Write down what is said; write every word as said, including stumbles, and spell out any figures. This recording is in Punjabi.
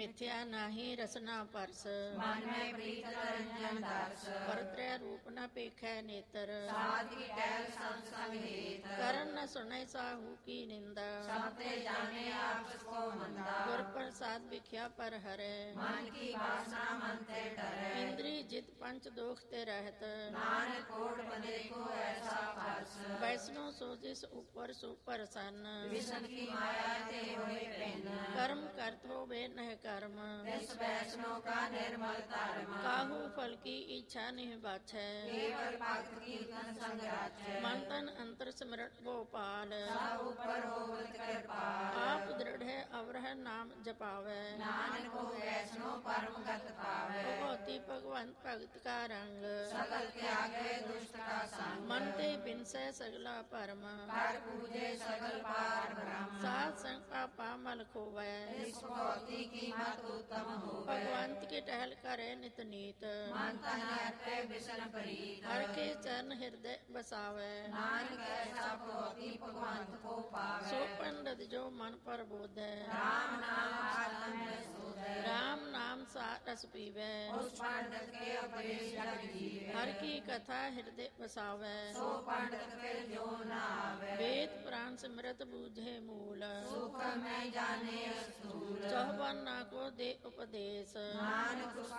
ਮਿਥਿਆ ਨਾਹੀ ਰਸਨਾ ਪਰਸ, ਮਨ ਮੈਂ ਪ੍ਰੀਤ ਰੰਜਨ ਦਰਸ। ਪਰਤ੍ਰੈ ਰੂਪ ਨ ਪੇਖੈ ਨੇਤਰ, ਸਾਧ ਕੀ ਟਹਿਲ ਸੰਗ ਸੰਗ ਹੇਤ। ਕਰਨ ਨ ਸੁਣੈ ਸਾਹੂ ਕੀ ਨਿੰਦਾ, ਸਭ ਤੇ ਜਾਣੇ ਆਪ ਕੋ ਮੰਦਾ। ਗੁਰ ਪ੍ਰਸਾਦ ਵਿਖਿਆ ਪਰ ਹਰੈ, ਮਨ ਕੀ ਵਾਸਨਾ ਮਨ ਤੇ ਡਰੈ। ਇੰਦਰੀ ਜਿਤ ਪੰਚ ਦੋਖ ਤੇ ਰਹਿਤ, ਨਾਨਕ ਕੋਟ ਦੇਖੋ ਐਸਾ ਪਰਸ। ਵੈਸਨੋ ਸੋ ਜਿਸ ਉਪਰ ਸੋ ਪ੍ਰਸੰਨ, ਵਿਸ਼ਨ ਕੀ ਮਾਇਆ ਤੇ ਹੋਏ ਭਿੰਨ। ਕਰਮ ਕਰਤ ਹੋਵੇ ਨਹਿ ਕਰਮ, ਤਿਸ ਵੈਸ਼ਨੋ ਕਾ ਨਿਰਮਲ ਧਰਮ। ਕਾਹੂ ਫਲ ਕੀ ਇੱਛਾ ਨਿਹ ਬਾਛੈ, ਕੇਵਲ ਭਗਤ ਕੀਰਤਨ ਸੰਗ ਰਾਚੈ। ਮਨ ਤਨ ਅੰਤਰ ਸਿਮਰਤ ਗੋਪਾਲ, ਸਭ ਉਪਰ ਹੋਵਤ ਕਿਰਪਾਲ। ਆਪ ਦ੍ਰਿੜ ਹੈ ਅਵਰਹ ਨਾਮ ਜਪਾਵੈ, ਨਾਨਕ ਕੋ ਵੈਸ਼ਨੋ ਪਰਮ ਗਤ ਪਾਵੈ। ਭਗਵਤੀ ਭਗਵੰਤ ਭਗਤ ਕਾ ਰੰਗ, ਸਗਲ ਤਿਆਗੈ ਦੁਸ਼ਟ ਕਾ ਸੰਗ। ਮਨ ਤੇ ਬਿਨਸੈ ਸਗਲਾ ਭਰਮ, ਕਰ ਪੂਜੇ ਸਗਲ ਪਾਰ ਬ੍ਰਹਮ। ਸਾਧ ਸੰਗ ਪਾਪਾ ਮਲ ਖੋਵੈ, ਇਸ ਭਗਵਤੀ ਕੀ ਮਤ ਉਤਮ ਹੋਵੈ। ਭਗਵੰਤ ਕੀ ਟਹਿਲ ਕਰੇ ਨਿਤ ਨੀਤ, ਮਨ ਤਨ ਅਰਪੈ ਬਿਸ਼ਨ ਪ੍ਰੀਤ। ਹਰ ਕੇ ਚਰਨ ਹਿਰਦੈ ਬਸਾਵੈ, ਨਾਨਕ ਐਸਾ ਭਗਵਤੀ ਭਗਵੰਤ ਕੋ ਪਾਵੈ। ਸੋ ਪੰਡਤ ਜੋ ਮਨ ਪ੍ਰਬੋਧੈ, ਰਾਮ ਨਾਮ ਆਤਮ ਮੈਂ ਸੋਧੈ। ਰਾਮ ਨਾਮ ਸਾ ਰਸ ਪੀਵੈ, ਉਸ ਪੰਡਤ ਕੇ ਉਪਦੇਸ਼ ਜਗ ਜੀਵੈ। ਹਰ ਕੀ ਕਥਾ ਹਿਰਦੈ ਵਸਾਵੈ, ਸੋ ਪੰਡਤ ਫਿਰ ਜੋ ਨਾ ਆਵੈ। ਵੇਦ ਪ੍ਰਾਨ ਸਿਮਰਤ ਬੂਝੇ ਮੂਲ, ਸੁਖ ਮੈਂ ਜਾਣੇ ਅਸਤੂਲ। ਚੌਵਨ ਨਾ ਕੋ ਦੇ ਉਪਦੇਸ਼, ਨਾਨਕ